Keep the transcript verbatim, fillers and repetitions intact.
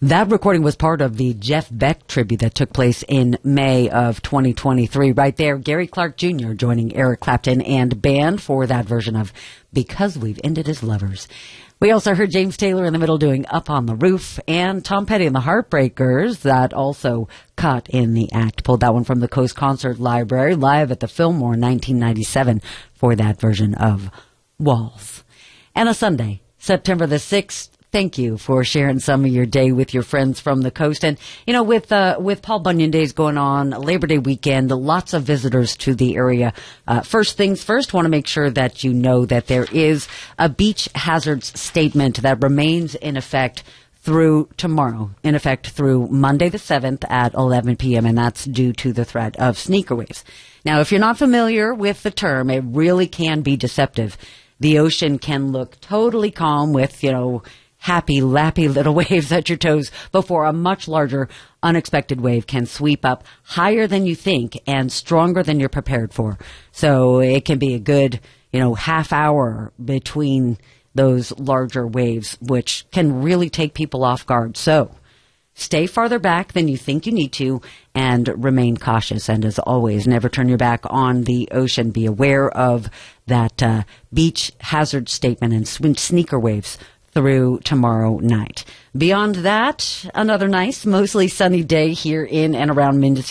That recording was part of the Jeff Beck tribute that took place in May of twenty twenty-three. Right there, Gary Clark Junior joining Eric Clapton and band for that version of Because We've Ended as Lovers. We also heard James Taylor in the middle doing Up on the Roof, and Tom Petty and the Heartbreakers, that also caught in the act. Pulled that one from the Coast Concert Library, live at the Fillmore in nineteen ninety-seven for that version of Walls. And a Sunday, September the sixth. Thank you for sharing some of your day with your friends from the coast. And, you know, with uh, with Paul Bunyan Days going on, Labor Day weekend, lots of visitors to the area. Uh, first things first, want to make sure that you know that there is a beach hazards statement that remains in effect through tomorrow, in effect through Monday the seventh at eleven p.m., and that's due to the threat of sneaker waves. Now, if you're not familiar with the term, it really can be deceptive. The ocean can look totally calm with, you know, happy, lappy little waves at your toes before a much larger, unexpected wave can sweep up higher than you think and stronger than you're prepared for. So it can be a good, you know, half hour between those larger waves, which can really take people off guard. So stay farther back than you think you need to and remain cautious. And as always, never turn your back on the ocean. Be aware of that uh, beach hazard statement and swim sneaker waves through tomorrow night. Beyond that, another nice, mostly sunny day here in and around Mendocino.